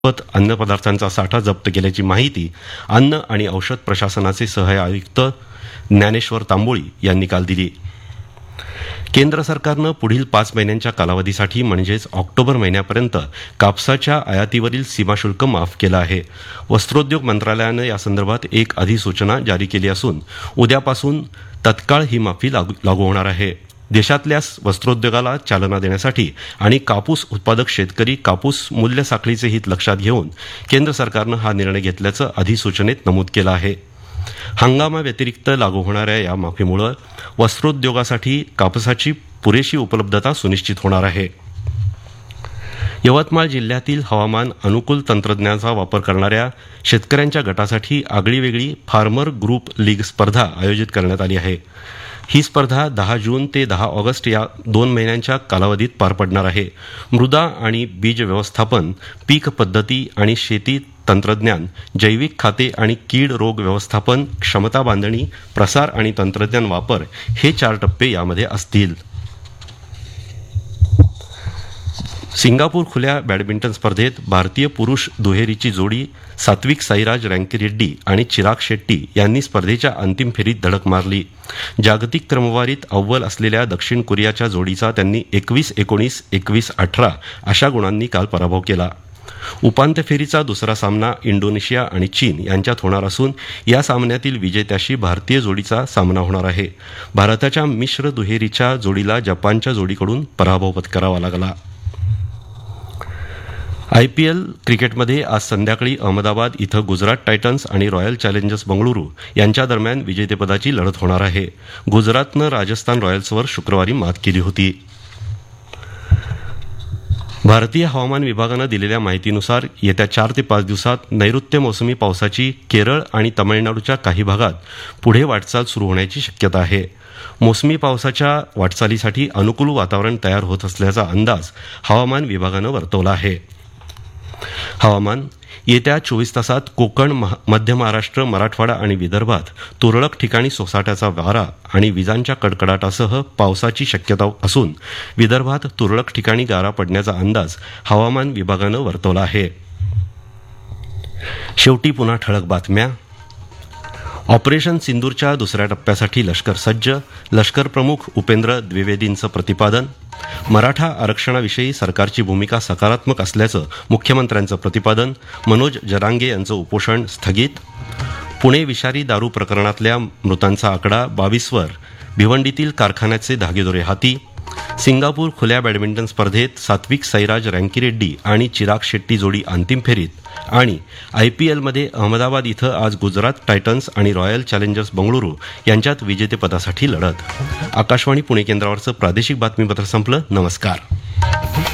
अन्नपदार्थांचा साठा जप्त केल्याची माहिती अन्न आणि औषध प्रशासनाचे सह-आयुक्त ज्ञानेश्वर तांबोळी यांनी काल दिली. केंद्र सरकारनं पुढील 5 महिन्यांच्या कालावधीसाठी म्हणजेच ऑक्टोबर महिन्यापर्यंत कापसाच्या आयातीवरील सीमाशुल्क माफ केलं आहे. वस्त्रोद्योग मंत्रालयानं यासंदर्भात एक अधिसूचना जारी केली असून उद्यापासून तत्काळ ही माफी लागू होणार आहे. देशातल्या वस्त्रोद्योगाला चालना देण्यासाठी आणि कापूस उत्पादक शेतकरी कापूस मूल्य साखळीचे हित लक्षात घेऊन केंद्र सरकारनं हा निर्णय घेतल्याचं अधिसूचनेत नमूद केलं आहे. हंगामाव्यतिरिक्त लागू होणाऱ्या या माफीमुळे वस्त्रोद्योगासाठी कापसाची पुरेशी उपलब्धता सुनिश्चित होणार आहे. यवतमाळ जिल्ह्यातील हवामान अनुकूल तंत्रज्ञानाचा वापर करणाऱ्या शेतकऱ्यांच्या गटासाठी आगळीवेगळी फार्मर ग्रुप लीग स्पर्धा आयोजित करण्यात आली आहे. ही स्पर्धा 10 जून ते 10 ऑगस्ट या 2 महिन्यांच्या कालावधीत पार पडणार आहे. मृदा आणि बीज व्यवस्थापन, पीक पद्धती आणि शेती तंत्रज्ञान, जैविक खाते आणि कीड रोग व्यवस्थापन, क्षमता बांधणी, प्रसार आणि तंत्रज्ञान वापर हे 4 टप्पे यामध्ये असतील. सिंगापूर खुल्या बॅडमिंटन स्पर्धेत भारतीय पुरुष दुहेरीची जोडी सात्विक साईराज रँकीरेड्डी आणि चिराग शेट्टी यांनी स्पर्धेच्या अंतिम फेरीत धडक मारली. जागतिक क्रमवारीत अव्वल असलेल्या दक्षिण कोरियाच्या जोडीचा त्यांनी 21-19, 21-18 अशा गुणांनी काल पराभव केला. उपांत्य फेरीचा दुसरा सामना इंडोनेशिया आणि चीन यांच्यात होणार असून या सामन्यातील विजेत्याशी भारतीय जोडीचा सामना होणार आहे. भारताच्या मिश्र दुहेरीच्या जोडीला जपानच्या जोडीकडून पराभव पत्करावा लागला. IPL क्रिकेटमध्ये आज संध्याकाळी अहमदाबाद इथं गुजरात टायटन्स आणि रॉयल चॅलेंजर्स बंगळुरू यांच्या दरम्यान विजेतेपदाची लढत होणार आहे. गुजरातनं राजस्थान रॉयल्सवर शुक्रवारी मात केली होती. भारतीय हवामान विभागानं दिलेल्या माहितीनुसार येत्या 4 ते 5 दिवसात नैऋत्य मोसमी पावसाची केरळ आणि तामिळनाडूच्या काही भागात पुढे वाटचाल सुरू होण्याची शक्यता आहे. मोसमी पावसाच्या वाटचालीसाठी अनुकूल वातावरण तयार होत असल्याचा अंदाज हवामान विभागानं वर्तवला आहे. हवामान येत्या 24 तासात कोकण, मध्य महाराष्ट्र, मराठवाडा आणि विदर्भात तुरळक ठिकाणी सोसाट्याचा वारा आणि विजांच्या कडकडाटासह पावसाची शक्यता असून विदर्भात तुरळक ठिकाणी गारा पडण्याचा अंदाज हवामान विभागानं वर्तवला आहे. शेवटी पुन्हा ठळक बातम्या. ऑपरेशन सिंदूरच्या दुसऱ्या टप्प्यासाठी लष्कर सज्ज, लष्कर प्रमुख उपेंद्र द्विवेदींचं प्रतिपादन. मराठा आरक्षणाविषयी सरकारची भूमिका सकारात्मक असल्याचं मुख्यमंत्र्यांचं प्रतिपादन. मनोज जरांगे यांचं उपोषण स्थगित. पुणे विषारी दारू प्रकरणातल्या मृतांचा आकडा 22वर. भिवंडीतील कारखान्याचे धागेदोरे हाती. सिंगापूर खुल्या बॅडमिंटन स्पर्धेत सात्विक साईराज रँकीरेड्डी आणि चिराग शेट्टी जोडी अंतिम फेरीत. आणि IPLमध्ये अहमदाबाद इथं आज गुजरात टायटन्स आणि रॉयल चॅलेंजर्स बंगळुरू यांच्यात विजेतेपदासाठी लढत. आकाशवाणी पुणे केंद्रावरचं प्रादेशिक बातमीपत्र संपलं. नमस्कार.